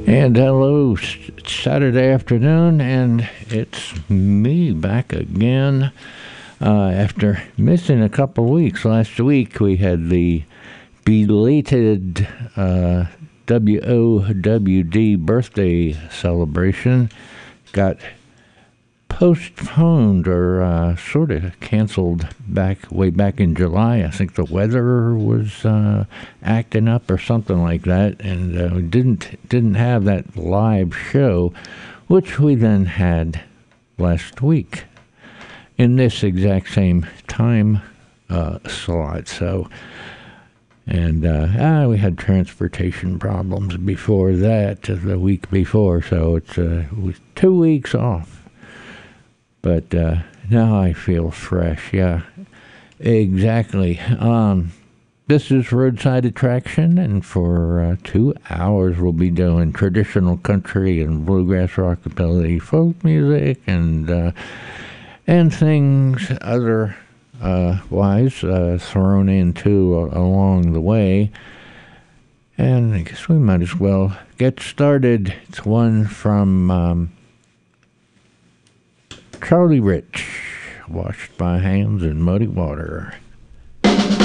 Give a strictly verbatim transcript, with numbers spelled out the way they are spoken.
And hello, it's Saturday afternoon, and it's me back again. Uh, after missing a couple weeks, last week we had the belated uh, W O W D birthday celebration. Got postponed or uh, sort of canceled back way back in July. I think the weather was uh, acting up or something like that, and uh, we didn't didn't have that live show, which we then had last week in this exact same time uh, slot. So, and uh, ah, we had transportation problems before that, the week before. So it's uh, it was two weeks off. But uh, now I feel fresh, yeah, exactly. Um, this is Roadside Attraction, and for uh, two hours we'll be doing traditional country and bluegrass, rockabilly, folk music, and uh, and things other uh, wise uh, thrown in too uh, along the way. And I guess we might as well get started. It's one from Um, Charlie Rich, Washed by Hands in Muddy Water.